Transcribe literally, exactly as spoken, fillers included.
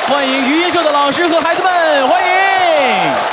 欢迎余音社的老师和孩子们，欢迎。